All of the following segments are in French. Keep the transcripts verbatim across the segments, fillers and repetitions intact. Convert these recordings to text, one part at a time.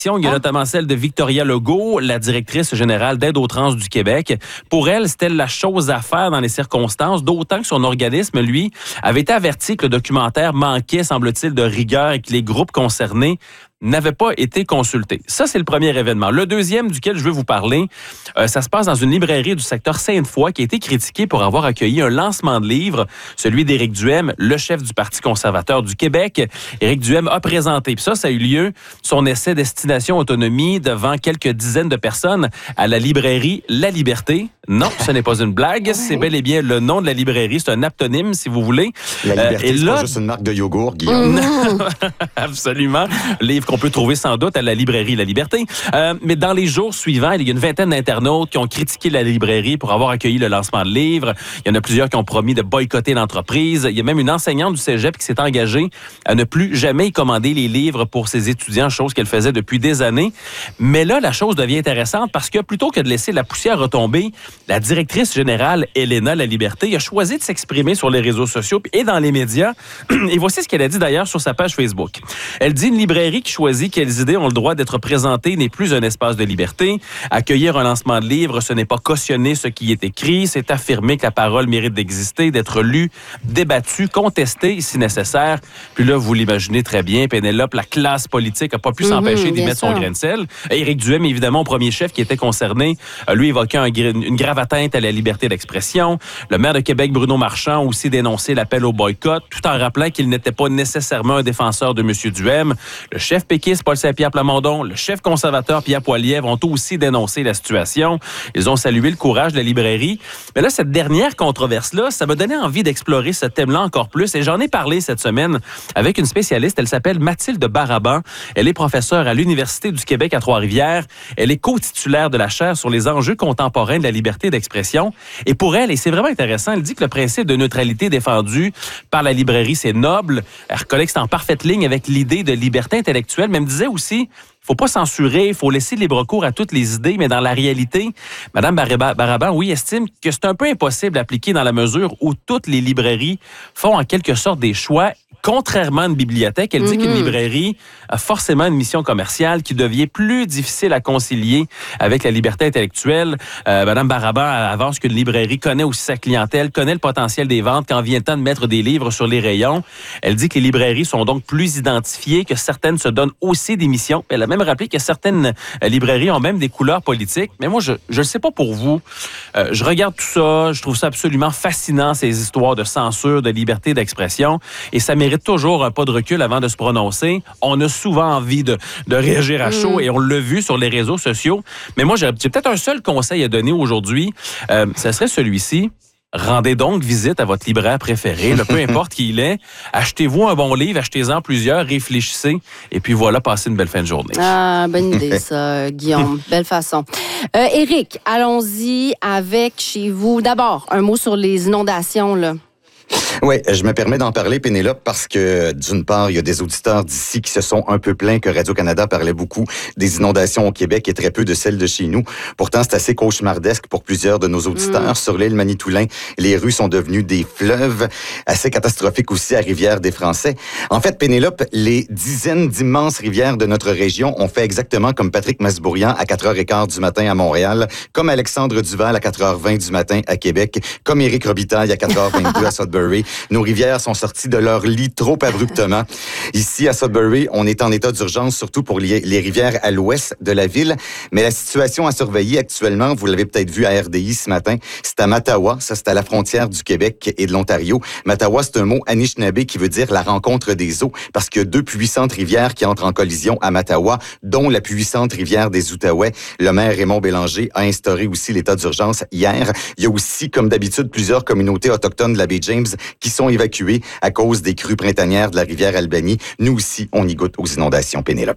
Il y a notamment celle de Victoria Legault, la directrice générale d'Aide aux trans du Québec. Pour elle, c'était la chose à faire dans les circonstances, d'autant que son organisme, lui, avait été averti que le documentaire manquait, semble-t-il, de rigueur et que les groupes concernés n'avait pas été consulté. Ça, c'est le premier événement. Le deuxième duquel je veux vous parler, euh, ça se passe dans une librairie du secteur Sainte-Foy qui a été critiquée pour avoir accueilli un lancement de livre, celui d'Éric Duhem, le chef du Parti conservateur du Québec. Éric Duhem a présenté, puis ça, ça a eu lieu, son essai Destination Autonomie devant quelques dizaines de personnes à la librairie La Liberté. Non, ce n'est pas une blague, ouais. C'est bel et bien le nom de la librairie, c'est un aptonyme, si vous voulez. La Liberté, euh, c'est là... pas juste une marque de yogourt, Guillaume. Mmh. Absolument. Livre qu'on peut trouver sans doute à la librairie La Liberté. Euh, mais dans les jours suivants, il y a une vingtaine d'internautes qui ont critiqué la librairie pour avoir accueilli le lancement de livres. Il y en a plusieurs qui ont promis de boycotter l'entreprise. Il y a même une enseignante du cégep qui s'est engagée à ne plus jamais y commander les livres pour ses étudiants, chose qu'elle faisait depuis des années. Mais là, la chose devient intéressante parce que plutôt que de laisser la poussière retomber, la directrice générale, Elena La Liberté, a choisi de s'exprimer sur les réseaux sociaux et dans les médias. Et voici ce qu'elle a dit d'ailleurs sur sa page Facebook. Elle dit « Une librairie qui choisit quelles idées ont le droit d'être présentées n'est plus un espace de liberté. Accueillir un lancement de livre, ce n'est pas cautionner ce qui est écrit, c'est affirmer que la parole mérite d'exister, d'être lue, débattue, contestée si nécessaire. » Puis là, vous l'imaginez très bien, Pénélope, la classe politique n'a pas pu mmh, s'empêcher d'y mettre sûr. son grain de sel. Éric Duhem, évidemment, premier chef qui était concerné, lui évoquait un, une grave atteinte à la liberté d'expression. Le maire de Québec, Bruno Marchand, a aussi dénoncé l'appel au boycott, tout en rappelant qu'il n'était pas nécessairement un défenseur de M. Duhem. Le chef péquiste, Paul Saint-Pierre Plamondon, le chef conservateur, Pierre Poilievre, ont aussi dénoncé la situation. Ils ont salué le courage de la librairie. Mais là, cette dernière controverse-là, ça m'a donné envie d'explorer ce thème-là encore plus. Et j'en ai parlé cette semaine avec une spécialiste. Elle s'appelle Mathilde Baraban. Elle est professeure à l'Université du Québec à Trois-Rivières. Elle est co-titulaire de la chaire sur les enjeux contemporains de la liberté d'expression. Et pour elle, et c'est vraiment intéressant, elle dit que le principe de neutralité défendu par la librairie, c'est noble. Elle reconnaît que c'est en parfaite ligne avec l'idée de liberté intellectuelle, mais elle me disait aussi, il faut pas censurer, il faut laisser libre cours à toutes les idées, mais dans la réalité, Mme Baraban, oui, estime que c'est un peu impossible à appliquer dans la mesure où toutes les librairies font en quelque sorte des choix. Contrairement à une bibliothèque, elle dit mm-hmm. qu'une librairie a forcément une mission commerciale qui devient plus difficile à concilier avec la liberté intellectuelle. Euh, Mme Baraban avance qu'une librairie connaît aussi sa clientèle, connaît le potentiel des ventes quand vient le temps de mettre des livres sur les rayons. Elle dit que les librairies sont donc plus identifiées, que certaines se donnent aussi des missions. Elle a même rappelé que certaines librairies ont même des couleurs politiques. Mais moi, je ne sais pas pour vous. Euh, je regarde tout ça, je trouve ça absolument fascinant, ces histoires de censure, de liberté d'expression. Et ça mérite toujours un pas de recul avant de se prononcer. On a souvent envie de, de réagir à chaud mmh. et on l'a vu sur les réseaux sociaux. Mais moi, j'ai, j'ai peut-être un seul conseil à donner aujourd'hui. Euh, ce serait celui-ci. Rendez donc visite à votre libraire préféré, là, peu importe qui il est. Achetez-vous un bon livre, achetez-en plusieurs, réfléchissez, et puis voilà, passez une belle fin de journée. Ah, bonne idée ça, Guillaume. Belle façon. Euh, Éric, allons-y avec chez vous. D'abord, un mot sur les inondations, là. Oui, je me permets d'en parler, Pénélope, parce que, d'une part, il y a des auditeurs d'ici qui se sont un peu plaints que Radio-Canada parlait beaucoup des inondations au Québec et très peu de celles de chez nous. Pourtant, c'est assez cauchemardesque pour plusieurs de nos auditeurs. Mmh. Sur l'île Manitoulin, les rues sont devenues des fleuves, assez catastrophiques aussi à Rivière-des-Français. En fait, Pénélope, les dizaines d'immenses rivières de notre région ont fait exactement comme Patrick Masbourian à quatre heures quinze du matin à Montréal, comme Alexandre Duval à quatre heures vingt du matin à Québec, comme Éric Robitaille à quatre heures vingt-deux à Sudbury. Nos rivières sont sorties de leur lit trop abruptement. Ici, à Sudbury, on est en état d'urgence, surtout pour les, les rivières à l'ouest de la ville. Mais la situation à surveiller actuellement, vous l'avez peut-être vu à R D I ce matin, c'est à Mattawa. Ça, c'est à la frontière du Québec et de l'Ontario. Mattawa, c'est un mot anishinaabe qui veut dire la rencontre des eaux, parce qu'il y a deux puissantes rivières qui entrent en collision à Mattawa, dont la puissante rivière des Outaouais. Le maire Raymond Bélanger a instauré aussi l'état d'urgence hier. Il y a aussi, comme d'habitude, plusieurs communautés autochtones de la baie James qui sont évacuées à cause des crues printanières de la rivière Albany. Nous aussi, on y goûte aux inondations, Pénélope.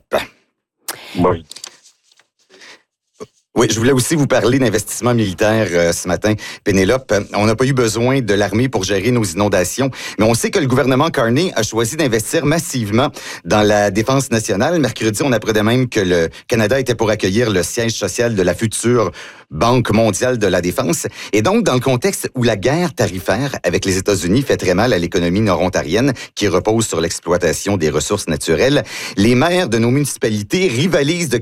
Oui. Oui, je voulais aussi vous parler d'investissement militaire euh, ce matin, Pénélope. On n'a pas eu besoin de l'armée pour gérer nos inondations, mais on sait que le gouvernement Carney a choisi d'investir massivement dans la défense nationale. Mercredi, on apprenait même que le Canada était pour accueillir le siège social de la future Banque mondiale de la défense. Et donc, dans le contexte où la guerre tarifaire avec les États-Unis fait très mal à l'économie nord-ontarienne, qui repose sur l'exploitation des ressources naturelles, les maires de nos municipalités rivalisent de